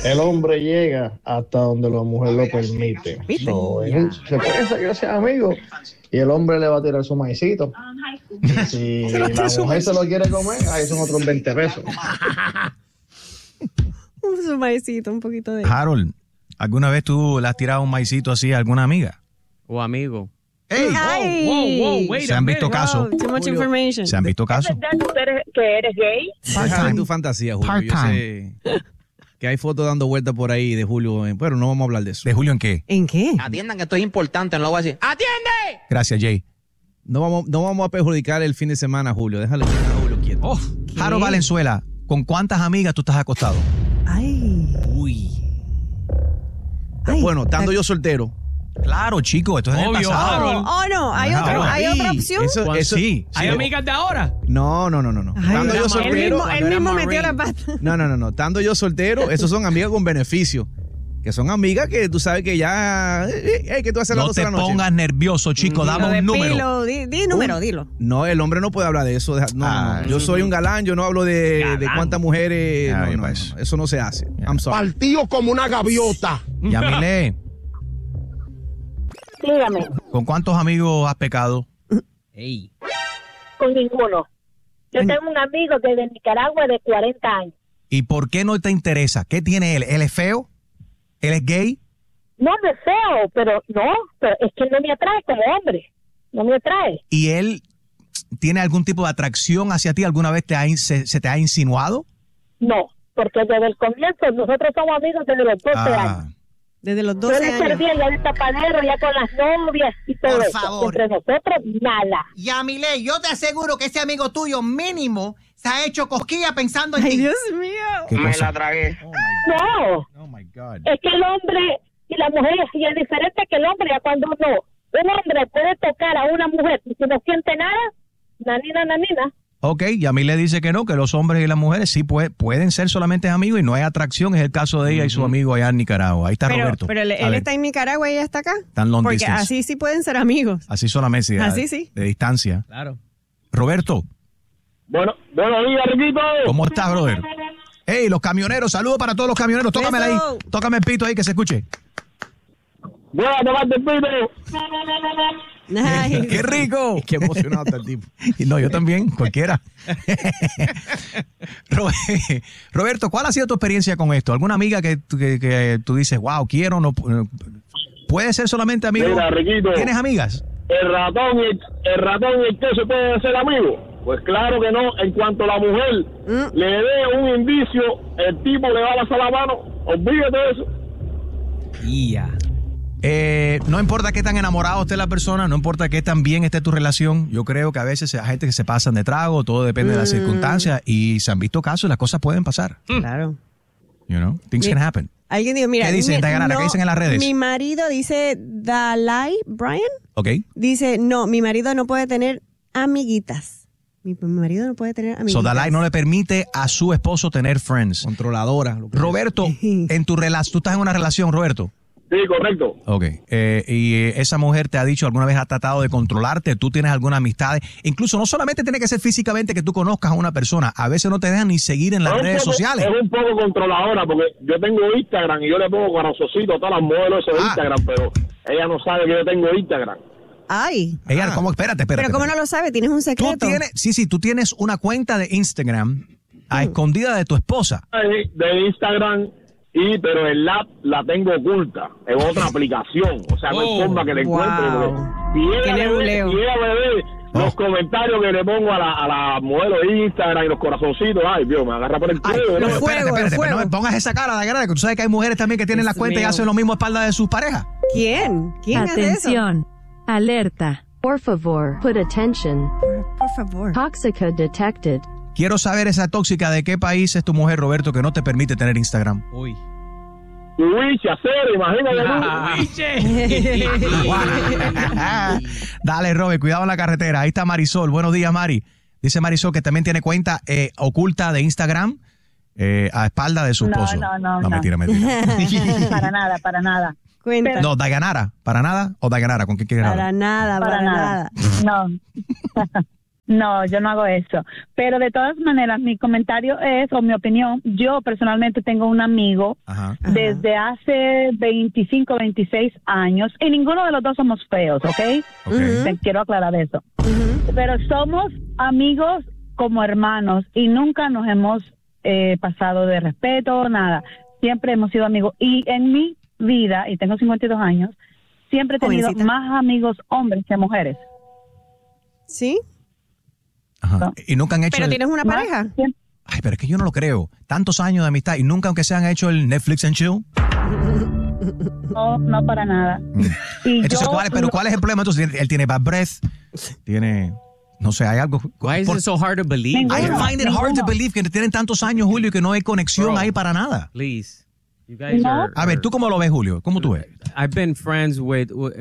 El hombre llega hasta donde la mujer lo permite. So, se puede que sea amigo y el hombre le va a tirar su maicito. Si la mujer se lo quiere comer, ahí son otros 20 pesos. Un maicito, un poquito de... Harold, ¿alguna vez tú le has tirado un maicito así a alguna amiga? O amigo. ¡Ey! Wait Se han visto casos. Too much information. Se han visto casos. ¿Es verdad que eres gay? Deja de tu fantasía, Julio. Yo sé que hay fotos dando vueltas por ahí de Julio, pero no vamos a hablar de eso. ¿De Julio en qué? ¿En qué? Atiendan que esto es importante, no lo voy a decir. ¡Atiende! Gracias, Jay. No vamos a perjudicar el fin de semana, Julio. Déjale a Julio quieto. Harold Valenzuela, ¿con cuántas amigas tú estás acostado? Ay. Uy. Ay, Bueno, estando yo soltero. Claro, chico, esto es en el Obvio, pasado. Harold. Oh, no, hay otra opción. Eso sí. ¿Hay amigas de ahora? No. Estando yo soltero. Él mismo metió la pata. No. Estando yo soltero, esos son amigas con beneficio. Que son amigas que tú sabes que ya... que tú haces las 12 de la noche. No te pongas nervioso, chico. Dame un número. Di número, dilo. No, el hombre no puede hablar de eso. No. Yo soy un galán, yo no hablo de cuántas mujeres... No, eso no se hace. I'm sorry. Partido como una gaviota. Yamile, Dígame. ¿con cuántos amigos has pecado? Con ninguno. Yo tengo un amigo que de Nicaragua de 40 años. ¿Y por qué no te interesa? ¿Qué tiene él? ¿Él es feo? ¿Él es gay? No es feo, pero es que no me atrae como hombre. No me atrae. ¿Y él tiene algún tipo de atracción hacia ti? ¿Alguna vez se te ha insinuado? No, porque desde el comienzo nosotros somos amigos desde los 12 años. Desde los 12 años. Ser bien, ya de tapadero, ya con las novias y todo Por eso. favor. Entre nosotros, nada. Yamile, yo te aseguro que ese amigo tuyo mínimo se ha hecho cosquilla pensando en ti. Dios mío. Me la tragué. No. Oh, my God. Es que el hombre y la mujer es diferente que el hombre. Ya cuando un hombre puede tocar a una mujer y si no siente nada, nanina. Ok, Yamile dice que no, que los hombres y las mujeres sí pueden ser solamente amigos y no hay atracción. Es el caso de ella y su amigo allá en Nicaragua. Ahí está Roberto. Pero él está en Nicaragua y ella está acá. Están long Porque distance. así sí pueden ser amigos. Así solamente. Así sí. De distancia. Claro. Roberto. Buenos días, Riquito. ¿Cómo estás, brother? Hey, los camioneros, saludos para todos los camioneros. Tócamela ahí. Tócame el pito ahí que se escuche. Voy a tomarte el pito. Nice. ¡Qué rico! Qué emocionado está el tipo. No, yo también, cualquiera. Roberto, ¿cuál ha sido tu experiencia con esto? ¿Alguna amiga que tú dices, wow, quiero, no puede ser solamente amigo? Mira, Riquito, ¿Tienes amigas? El ratón y el queso pueden ser amigos. Pues claro que no. En cuanto la mujer le dé un indicio, el tipo le va a pasar la mano. Olvídate de eso. No importa qué tan enamorado esté la persona, no importa qué tan bien esté tu relación, yo creo que a veces hay gente que se pasan de trago, todo depende de las circunstancias y se han visto casos y las cosas pueden pasar. Claro. You know, things can happen. Alguien dijo, mira, ¿Qué dicen, Dayanara? ¿Qué dicen en las redes? Mi marido dice, Dalai Brian, Ok. dice, no, mi marido no puede tener amiguitas. Mi marido no puede tener amiguitas. So Dalai no le permite a su esposo tener friends. Controladora. Roberto, en tu tú estás en una relación, Roberto. Sí, correcto. Ok. ¿Y esa mujer te ha dicho alguna vez ha tratado de controlarte? ¿Tú tienes alguna amistad? Incluso no solamente tiene que ser físicamente que tú conozcas a una persona. A veces no te dejan ni seguir en las redes sociales. Es un poco controladora porque yo tengo Instagram y yo le pongo corazoncito a todas las modelos de Instagram, pero ella no sabe que yo tengo Instagram. Ay. Ella, ¿cómo? Espérate. Pero ¿cómo no lo sabe? ¿Tienes un secreto? Tú tienes una cuenta de Instagram a escondida de tu esposa. De Instagram, pero el app la tengo oculta en otra aplicación. O sea, no hay forma que la encuentre. Y ella me ve los comentarios que le pongo a la modelo de Instagram y los corazoncitos. Ay, Dios, me agarra por el cuello. Espérate, pero no me pongas esa cara de guerra, que tú sabes que hay mujeres también que tienen la cuenta y hacen lo mismo a espalda de sus parejas. ¿Quién hace eso? Atención. Alerta. Por favor, put attention. Por favor. Tóxica detected. Quiero saber esa tóxica de qué país es tu mujer, Roberto, que no te permite tener Instagram. Uy. Dale, Robert, cuidado en la carretera. Ahí está Marisol. Buenos días, Mari. Dice Marisol que también tiene cuenta oculta de Instagram a espalda de su esposo. No. Mentira. Para nada. Cuenta. No, Dayanara. ¿Para nada o Dayanara? ¿Con qué quieres hablar? Para nada. No. No, yo no hago eso. Pero de todas maneras, mi comentario es, o mi opinión, yo personalmente tengo un amigo desde hace 25, 26 años, y ninguno de los dos somos feos, ¿ok? Te quiero aclarar eso. Pero somos amigos como hermanos y nunca nos hemos pasado de respeto, nada. Siempre hemos sido amigos. Y en mi vida, y tengo 52 años, siempre he tenido más amigos hombres que mujeres. ¿Sí? Ajá. No. Y nunca han hecho... ¿Pero tienes una pareja? Ay, pero es que yo no lo creo. Tantos años de amistad y nunca, aunque se han hecho el Netflix and chill. No, no para nada. Y entonces, ¿cuál es el problema? Entonces, él tiene bad breath, tiene... No sé, hay algo... Why is it so hard to believe? I find it hard to believe que tienen tantos años, Julio, y que no hay conexión ahí para nada. Please. You guys are... A ver, ¿tú cómo lo ves, Julio? ¿Cómo tú ves? I've been friends with